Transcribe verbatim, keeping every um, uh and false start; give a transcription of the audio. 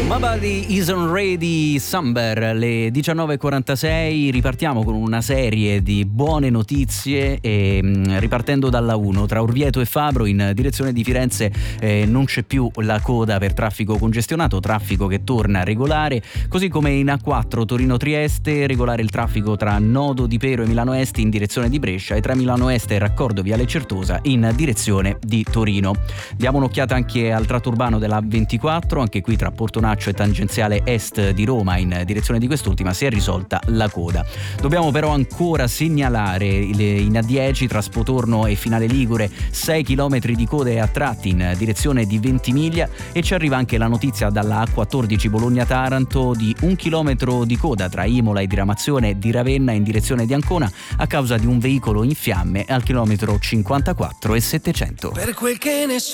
My Body Isn't Ready, Samber, le diciannove e quarantasei. Ripartiamo con una serie di buone notizie e ripartendo dalla uno, tra Orvieto e Fabro in direzione di Firenze eh, non c'è più la coda per traffico congestionato, traffico che torna regolare, così come in A quattro Torino-Trieste, regolare il traffico tra Nodo di Pero e Milano Est in direzione di Brescia e tra Milano Est e Raccordo Viale Certosa in direzione di Torino. Diamo un'occhiata anche al tratto urbano della A ventiquattro, anche qui tra Portonaccio e tangenziale est di Roma in direzione di quest'ultima si è risolta la coda. Dobbiamo però ancora segnalare in A dieci tra Spotorno e Finale Ligure sei chilometri di code a tratti in direzione di Ventimiglia e ci arriva anche la notizia dalla A quattordici Bologna-Taranto di un chilometro di coda tra Imola e diramazione di Ravenna in direzione di Ancona a causa di un veicolo in fiamme al chilometro cinquantaquattro e settecento. Per quel che ne so